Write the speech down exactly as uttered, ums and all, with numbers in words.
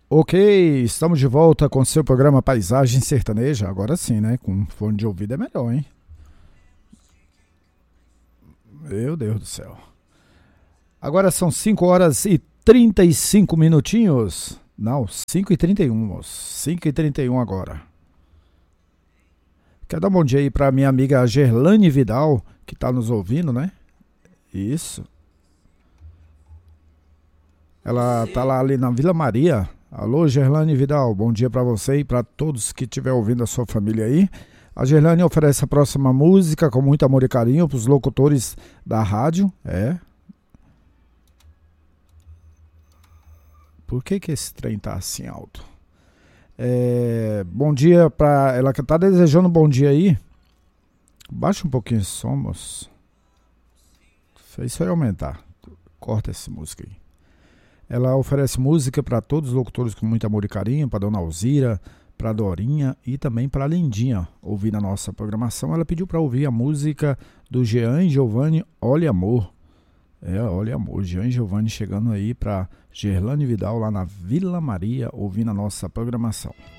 Ok, estamos de volta com o seu programa Paisagem Sertaneja. Agora sim, né? Com fone de ouvido é melhor, hein? Meu Deus do céu. Agora são cinco horas e trinta e cinco minutinhos. Não, cinco e trinta e um, moço. cinco e trinta e um agora. Quero dar um bom dia aí pra minha amiga Gerlane Vidal, que tá nos ouvindo, né? Isso. Ela tá lá ali na Vila Maria. Alô, Gerlane Vidal, bom dia pra você e pra todos que estiver ouvindo a sua família aí. A Gerlane oferece a próxima música com muito amor e carinho pros locutores da rádio. É. Por que que esse trem tá assim alto? É, bom dia pra... Ela que tá desejando um bom dia aí. Baixa um pouquinho o som, moço. Isso vai aumentar. Corta essa música aí. Ela oferece música para todos os locutores com muito amor e carinho, para Dona Alzira, para Dorinha e também para Lindinha. Ouvir na nossa programação, ela pediu para ouvir a música do Jean e Giovanni, Olha Amor. É, Olha Amor, Jean e Giovanni chegando aí para Gerlane Vidal lá na Vila Maria, ouvindo a nossa programação.